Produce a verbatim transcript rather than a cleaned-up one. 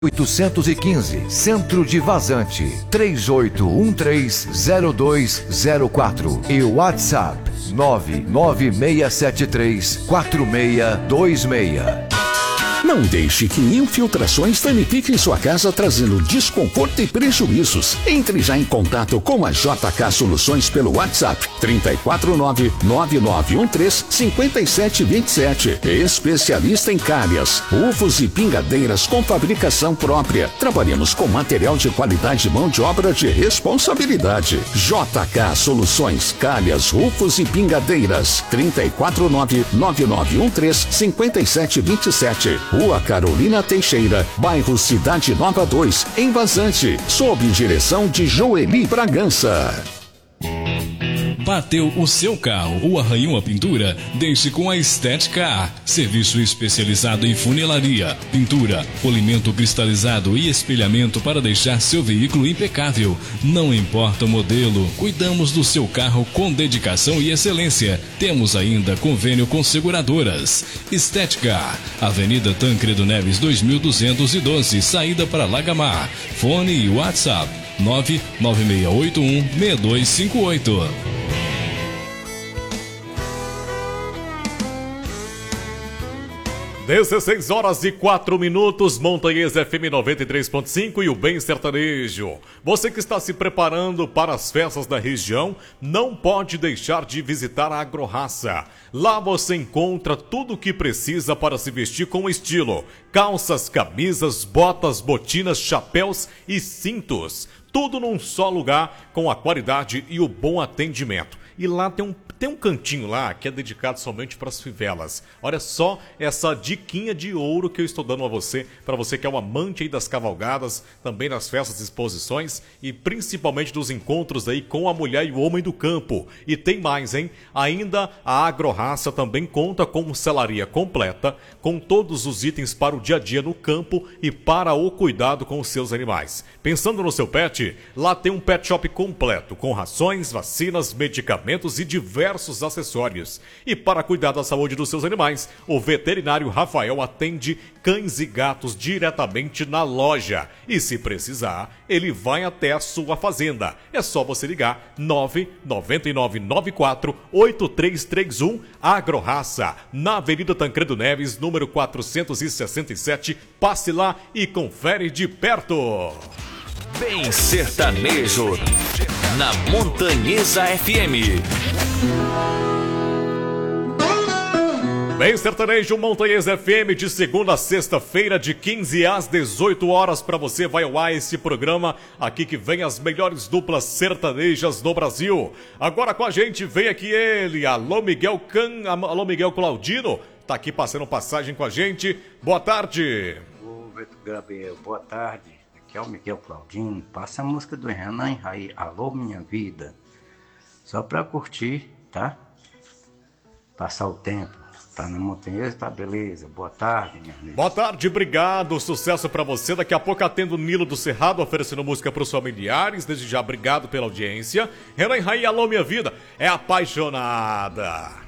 oitocentos e quinze, Centro de Vazante, três oito um três, zero dois zero quatro e WhatsApp nove nove seis sete três, quatro seis dois seis. Não deixe que infiltrações danifiquem sua casa, trazendo desconforto e prejuízos. Entre já em contato com a J K Soluções pelo WhatsApp três quatro nove, nove nove um três, cinco sete dois sete. Especialista em calhas, rufos e pingadeiras com fabricação própria. Trabalhamos com material de qualidade e mão de obra de responsabilidade. J K Soluções, calhas, rufos e pingadeiras. três quatro nove, nove nove um três, cinco sete dois sete. Rua Carolina Teixeira, bairro Cidade Nova dois, em Vazante, sob direção de Joeli Bragança. Bateu o seu carro ou arranhou a pintura? Deixe com a Estética. Serviço especializado em funilaria, pintura, polimento cristalizado e espelhamento para deixar seu veículo impecável. Não importa o modelo, cuidamos do seu carro com dedicação e excelência. Temos ainda convênio com seguradoras. Estética, Avenida Tancredo Neves dois mil duzentos e doze, saída para Lagamar. Fone e WhatsApp nove nove seis oito um, seis dois cinco oito. dezesseis horas e quatro minutos, Montanhês F M noventa e três ponto cinco e o Bem Sertanejo. Você que está se preparando para as festas da região, não pode deixar de visitar a Agrorraça. Lá você encontra tudo o que precisa para se vestir com estilo: calças, camisas, botas, botinas, chapéus e cintos. Tudo num só lugar, com a qualidade e o bom atendimento. E lá tem um Tem um cantinho lá que é dedicado somente para as fivelas. Olha só essa diquinha de ouro que eu estou dando a você, para você que é um amante aí das cavalgadas, também das festas e exposições e principalmente dos encontros aí com a mulher e o homem do campo. E tem mais, hein? Ainda a Agrorraça também conta com selaria completa, com todos os itens para o dia a dia no campo e para o cuidado com os seus animais. Pensando no seu pet, lá tem um pet shop completo, com rações, vacinas, medicamentos e diversos acessórios. E para cuidar da saúde dos seus animais, o veterinário Rafael atende cães e gatos diretamente na loja. E se precisar, ele vai até a sua fazenda. É só você ligar nove nove nove nove quatro oito três três um. Agrorraça, na Avenida Tancredo Neves, número quatrocentos e sessenta e sete. Passe lá e confere de perto. Bem Sertanejo, na Montanhesa F M. Bem Sertanejo, Montanhesa F M, de segunda a sexta-feira, de quinze às dezoito horas, para você vai ao ar esse programa aqui que vem as melhores duplas sertanejas do Brasil. Agora com a gente vem aqui ele, alô Miguel Can, alô Miguel Claudino, tá aqui passando passagem com a gente. Boa tarde. Ô Beto Gabriel, boa tarde. Aqui é o Miguel Claudino. Passa a música do Renan Raí, Alô Minha Vida. Só pra curtir, tá? Passar o tempo. Tá na Montanhesa, tá beleza. Boa tarde, minha amiga. Boa tarde, obrigado. Sucesso pra você. Daqui a pouco atendo o Nilo do Cerrado, oferecendo música pros familiares. Desde já, obrigado pela audiência. Renan Raí, Alô Minha Vida. É apaixonada.